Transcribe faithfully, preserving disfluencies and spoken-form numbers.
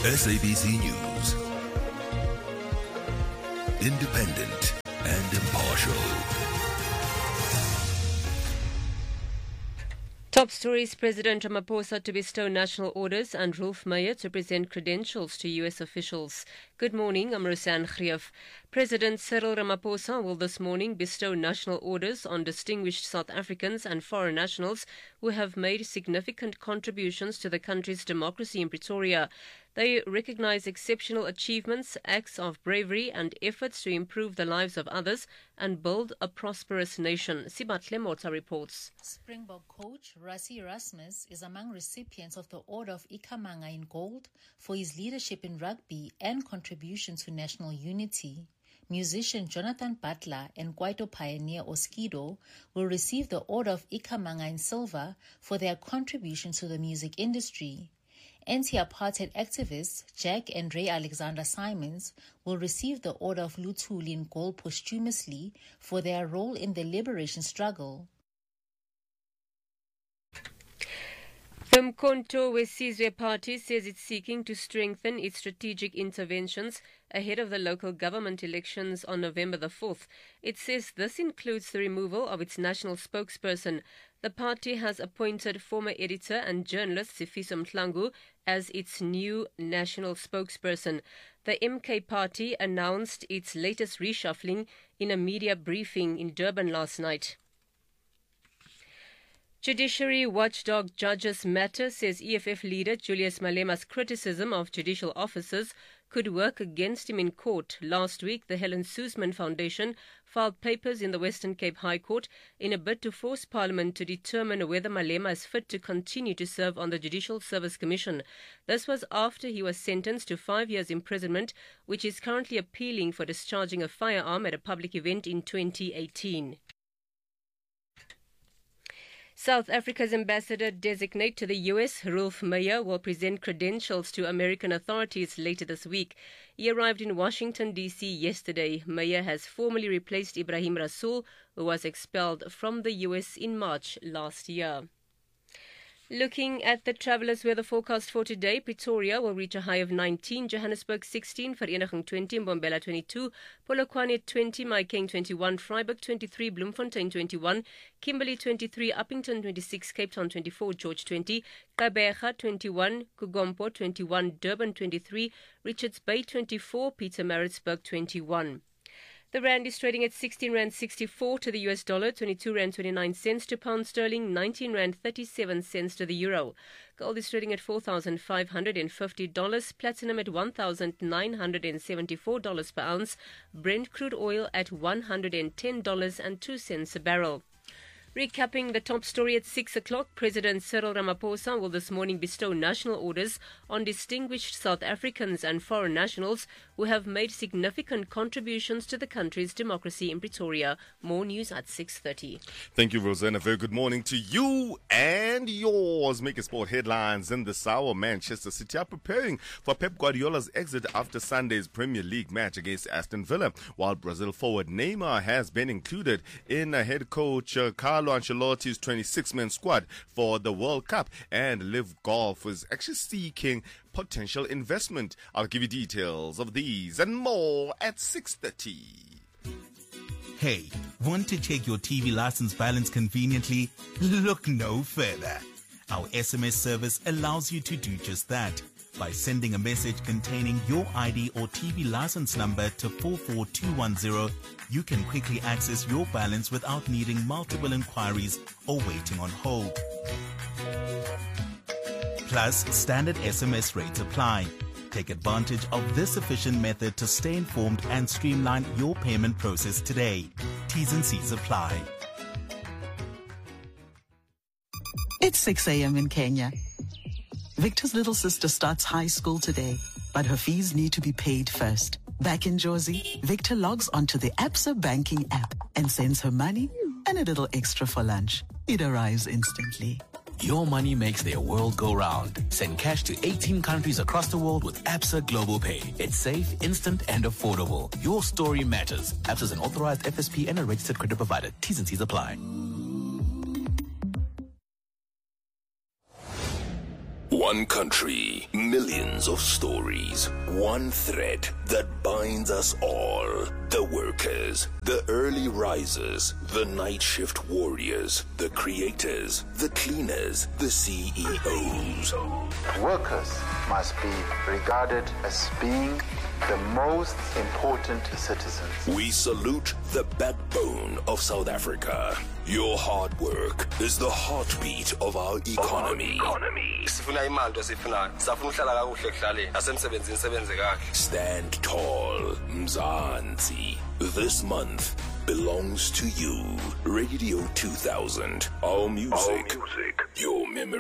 S A B C News. Independent and impartial. Top stories: President Ramaphosa to bestow national orders and Rolf Meyer to present credentials to U S officials. Good morning, I'm Roseanne Greef. President Cyril Ramaphosa will this morning bestow national orders on distinguished South Africans and foreign nationals who have made significant contributions to the country's democracy in Pretoria. They recognize exceptional achievements, acts of bravery and efforts to improve the lives of others and build a prosperous nation. Sibatle Mota reports. Springbok coach Rassie Erasmus is among recipients of the Order of Ikhamanga in gold for his leadership in rugby and contribution to national unity. Musician Jonathan Butler and Kwaito pioneer Oskido will receive the Order of Ikhamanga in silver for their contribution to the music industry. Anti-apartheid activists Jack and Ray Alexander Simons will receive the Order of Luthuli in gold posthumously for their role in the liberation struggle. The Umkhonto weSizwe Party says it's seeking to strengthen its strategic interventions ahead of the local government elections on November the fourth. It says this includes the removal of its national spokesperson. The party has appointed former editor and journalist Sifiso Mhlangu as its new national spokesperson. The M K party announced its latest reshuffling in a media briefing in Durban last night. Judiciary watchdog Judges Matter says E F F leader Julius Malema's criticism of judicial officers could work against him in court. Last week, the Helen Suzman Foundation filed papers in the Western Cape High Court in a bid to force Parliament to determine whether Malema is fit to continue to serve on the Judicial Service Commission. This was after he was sentenced to five years imprisonment, which is currently appealing for discharging a firearm at a public event in twenty eighteen. South Africa's ambassador-designate to the U S, Rolf Meyer, will present credentials to American authorities later this week. He arrived in Washington, D C yesterday. Meyer has formally replaced Ibrahim Rasool, who was expelled from the U S in March last year. Looking at the travellers' weather forecast for today, Pretoria will reach a high of nineteen, Johannesburg sixteen, Vereeniging twenty, Mbombela twenty-two, Polokwane twenty, Mahikeng twenty-one, Vryburg twenty-three, Bloemfontein twenty-one, Kimberley twenty-three, Upington twenty-six, Cape Town twenty-four, George twenty, Gqeberha twenty-one, Kugompo twenty-one, Durban twenty-three, Richards Bay twenty-four, Pietermaritzburg twenty-one. The rand is trading at sixteen rand sixty-four to the U S dollar, twenty-two rand twenty-nine cents to pound sterling, nineteen rand thirty-seven cents to the euro. Gold is trading at four thousand five hundred fifty dollars, platinum at one thousand nine hundred seventy-four dollars per ounce, Brent crude oil at one hundred ten dollars and two cents a barrel. Recapping the top story at six o'clock, President Cyril Ramaphosa will this morning bestow national orders on distinguished South Africans and foreign nationals who have made significant contributions to the country's democracy in Pretoria. More news at six thirty. Thank you, Rosanna. Very good morning to you and yours. Make sport headlines in this hour. Manchester City are preparing for Pep Guardiola's exit after Sunday's Premier League match against Aston Villa, while Brazil forward Neymar has been included in uh, head coach uh, Carlo Ancelotti's twenty-six man squad for the World Cup, and Live Golf is actually seeking potential investment. I'll give you details of these and more at six thirty. Hey, want to check your T V license balance conveniently? Look no further. Our S M S service allows you to do just that. By sending a message containing your I D or T V license number to four four two one zero, you can quickly access your balance without needing multiple inquiries or waiting on hold. Plus, standard S M S rates apply. Take advantage of this efficient method to stay informed and streamline your payment process today. T's and C's apply. It's six a.m. in Kenya. Victor's little sister starts high school today, but her fees need to be paid first. Back in Jozi, Victor logs onto the Absa banking app and sends her money and a little extra for lunch. It arrives instantly. Your money makes their world go round. Send cash to eighteen countries across the world with Absa Global Pay. It's safe, instant, and affordable. Your story matters. Absa is an authorized F S P and a registered credit provider. T's and C's apply. One country, millions of stories, one thread that binds us all. The workers, the early risers, the night shift warriors, the creators, the cleaners, the C E Os. Workers must be regarded as being the most important citizens. We salute the backbone of South Africa. Your hard work is the heartbeat of our economy. Stand tall, Mzansi. This month belongs to you. Radio two thousand. Our music, Our music. Your memory.